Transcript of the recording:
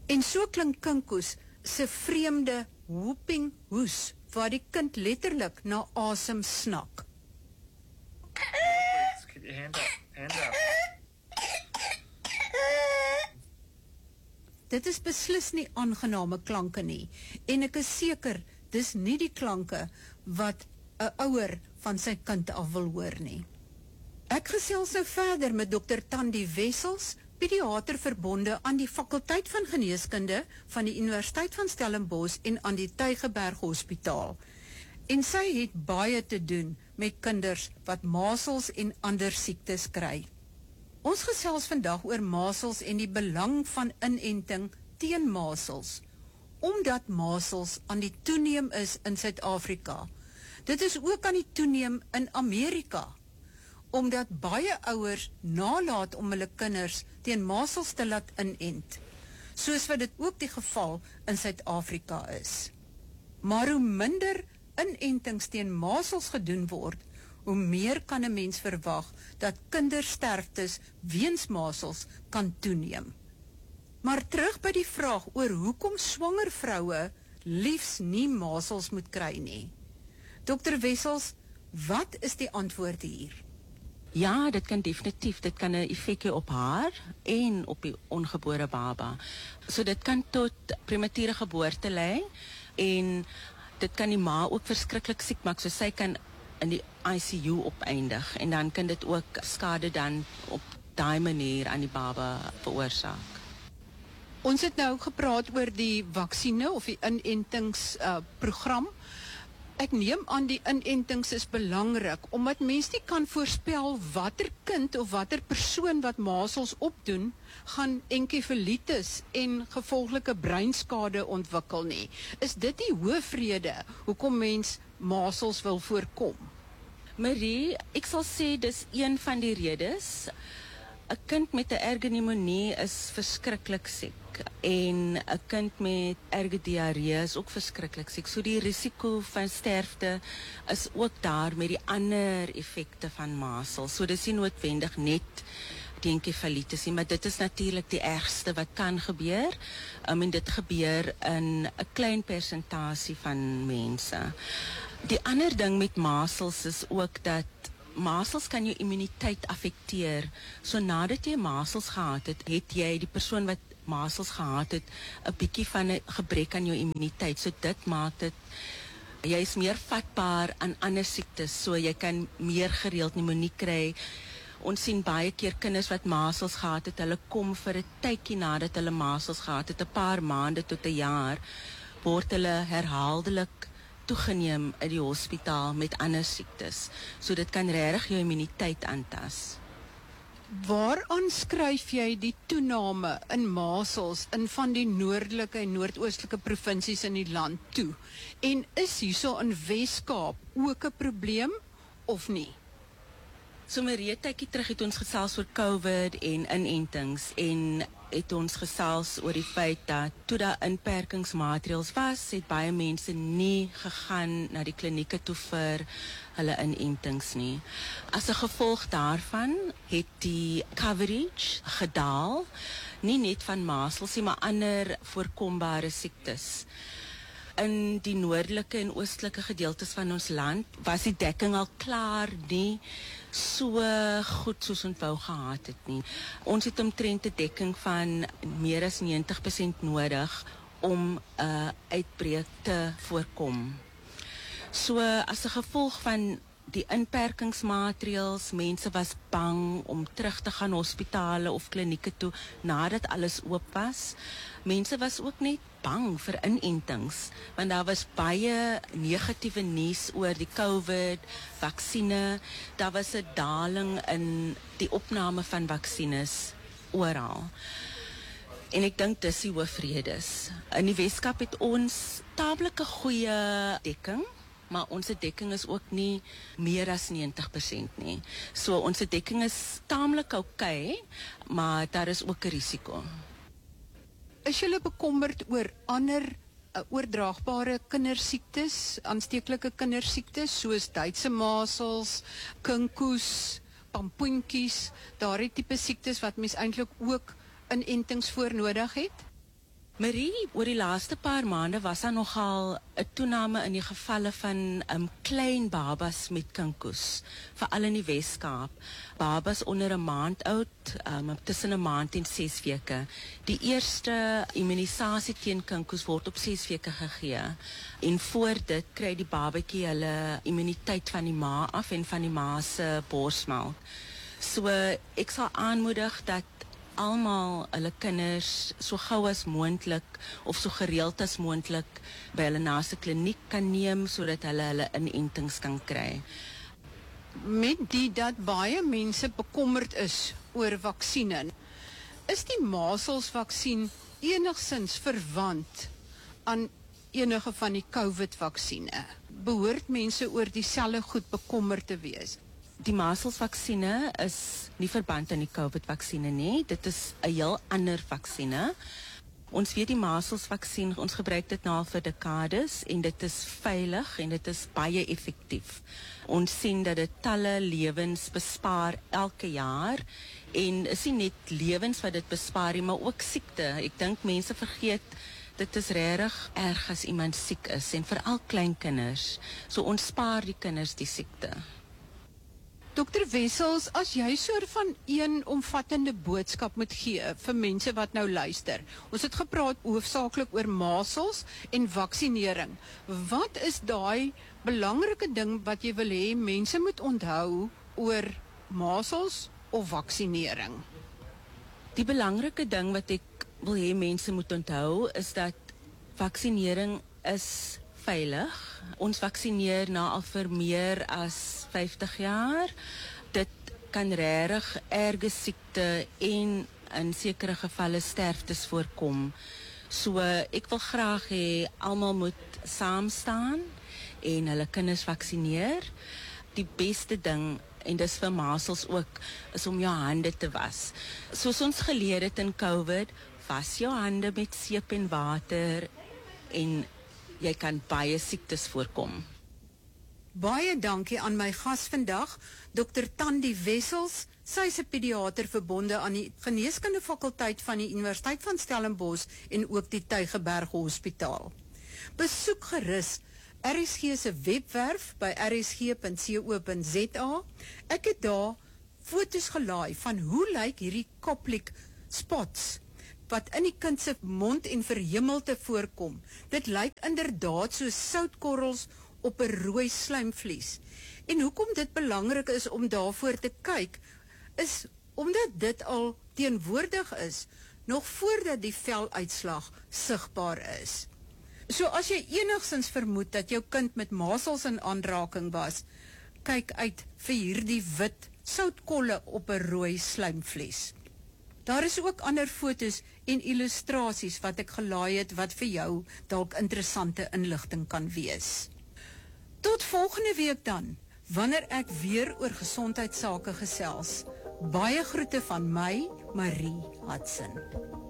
En so klink kinkoes se vreemde whooping hoes, waar die kind letterlik na asem snak. Get your hand up. Dit is beslis nie aangename klanke nie, en ek is seker, dis nie die klanke wat 'n ouer van sy kind af wil hoor nie. Ek gesels nou verder met Dr. Tandi Wessels, pediater verbonde aan die fakulteit van geneeskunde van die Universiteit van Stellenbosch en aan die Tygerberg Hospitaal. En sy het baie te doen met kinders wat masels en ander siektes kry. Ons gesels vandag oor masels en die belang van inenting teen masels, omdat masels aan die toeneem is in Suid-Afrika. Dit is ook aan die toeneem in Amerika, omdat baie ouers nalat om hulle kinders teen masels te laat inent, soos wat dit ook die geval in Suid-Afrika is. Maar hoe minder inentings teen masels gedoen word, hoe meer kan 'n mens verwag dat kindersterftes weens masels kan toeneem. Maar terug by die vraag oor hoekom swanger vroue liefs nie masels moet kry nie. Dr. Wessels, wat is die antwoord hier? Ja, dit kan definitief, dit kan 'n effek hê op haar en op die ongebore baba. So dit kan tot premature geboorte lei en dit kan die ma ook verskriklik siek maak, so sy kan in die ICU opeindig en dan kan dit ook skade dan op daai manier aan die baba veroorsaak. Ons het nou gepraat oor die vaksine of die inentingsprogram. Ek neem aan die inentings is belangrik, omdat mens nie kan voorspel watter kind of watter persoon wat masels opdoen, gaan enkefalitis en gevolglike breinskade ontwikkel nie. Is dit die hoofrede hoekom mens masels wil voorkom? Marie, ek sal sê dis een van die redes. 'n Kind met 'n erge pneumonie is verskriklik siek en 'n kind met erge diarree is ook verskriklik siek. So die risiko van sterfte is ook daar met die ander effekte van masels. So dis nie noodwendig net die enkefalitis nie, maar dit is natuurlik die ergste wat kan gebeur. En dit gebeur in 'n klein persentasie van mense. Die ander ding met masels is ook dat masels kan jou immuniteit affekteer. So nadat jy masels gehad het, het jy die persoon wat masels gehad het 'n bietjie van 'n gebrek aan jou immuniteit. So dit maak dit jy is meer vatbaar aan ander siektes. So jy kan meer gereeld pneumonie kry. Ons sien baie keer kinders wat masels gehad het, hulle kom vir 'n tydjie nadat hulle masels gehad het, 'n paar maande tot 'n jaar, word hulle herhaaldelik toegeneem in die hospitaal met ander siektes. So dit kan regtig jou immuniteit aantas. Waaraan skryf jy die toename in masels in van die noordelike en noordoostelike provinsies in die land toe? En is hierso in Wes-Kaap ook 'n probleem of nie? So Marie, tydjie terug het ons gesels oor COVID en inentings en het ons gesels oor die feit dat toe daar inperkingsmaatreëls was, het baie mense nie gegaan na die klinieke toe vir hulle inentings nie. As 'n gevolg daarvan het die coverage gedaal, nie net van masels nie, maar ander voorkombare siektes. In die noordelike en oostelike gedeeltes van ons land was die dekking al klaar nie so goed soos ons wou gehad het nie. Ons het omtrent 'n dekking van meer as 90% nodig om 'n uitbreek te voorkom. So as 'n gevolg van die inperkingsmaatreëls, mense was bang om terug te gaan hospitale of klinieke toe nadat alles oop was. Mense was ook net bang vir inentings, want daar was baie negatiewe nuus oor die COVID, vaksine. Daar was 'n daling in die opname van vaksines oral. En ek dink dis die hoofredes. In die Weskaap het ons taamlik 'n goeie dekking, maar ons dekking is ook nie meer as 90% nie. So ons dekking is taamlik oukei, maar daar is ook 'n risiko. Is julle bekommerd oor ander oordraagbare kindersiektes, aansteeklike kindersiektes soos Duitse masels, kinkoes, pampoentjies, daardie tipe siektes wat mens eintlik ook inentings voor nodig het? Marie, oor die laaste paar maande was daar nogal 'n toename in die gevalle van klein babas met kinkoes, veral in die Wes-Kaap. Babas onder 'n maand oud, tussen 'n maand en 6 weke. Die eerste immunisasie teen kinkoes word op 6 weke gegee. En voor dit kry die babatjie hulle immuniteit van die ma af en van die ma se borsmelk. So ek sal aanmoedig dat almal hulle kinders so gou as moontlik of so gereeld as moontlik by hulle naaste kliniek kan neem sodat hulle inentings kan kry. Met dat baie mense bekommerd is oor vaksines, is die measelsvaksin enigsins verwant aan enige van die COVID-vaksines? Behoort mense oor dieselfde goed bekommerd te wees? Die measelsvaksine is nie verband aan die COVID-vaksine nie. Dit is 'n heel ander vaksine. Ons weet die measelsvaksin, ons gebruik dit nou al vir dekades en dit is veilig en dit is baie effektief. Ons sien dat dit talle lewens bespaar elke jaar en is nie net lewens wat dit bespaar nie, maar ook siekte. Ek dink mense vergeet dit is regtig erg as iemand siek is en veral klein kinders. So ons spaar die kinders die siekte. Dr. Wessels, as jy soort van een omvattende boodskap moet gee vir mense wat nou luister. Ons het gepraat hoofsaaklik oor measels en vaksinering. Wat is daai belangrike ding wat jy wil hê mense moet onthou oor measels of vaksinering? Die belangrike ding wat ek wil hê mense moet onthou is dat vaksinering is veilig. Ons vaksineer nou al vir meer as 50 jaar. Dit kan regtig erge siekte en in sekere gevalle sterftes voorkom. So ek wil graag hê almal moet saam staan en hulle kinders vaksineer. Die beste ding, en dis vir measels ook, is om jou hande te was. Soos ons geleer het in COVID, was jou hande met seep en water en jy kan baie siektes voorkom. Baie dankie aan my gas vandag, Dr. Tandi Wessels. Sy is 'n pediater verbonde aan die Geneeskunde Fakulteit van die Universiteit van Stellenbosch en ook die Tygerberg Hospitaal. Besoek gerus RSG se webwerf by rsg.co.za. Ek het daar foto's gelaai van hoe lyk hierdie koplik spots wat in die kind se mond en verhemelte voorkom. Dit lyk inderdaad soos soutkorrels op 'n rooi slijmvlies. En hoekom dit belangrik is om daarvoor te kyk, is omdat dit al teenwoordig is, nog voordat die veluitslag sigbaar is. So as jy enigsins vermoed dat jou kind met measels in aanraking was, kyk uit vir hierdie wit soutkolle op 'n rooi slijmvlies. Daar is ook ander foto's en illustrasies wat ek gelaai het wat vir jou dalk interessante inligting kan wees. Tot volgende week dan, wanneer ek weer oor gesondheidsake gesels. Baie groete van my, Marie Hudson.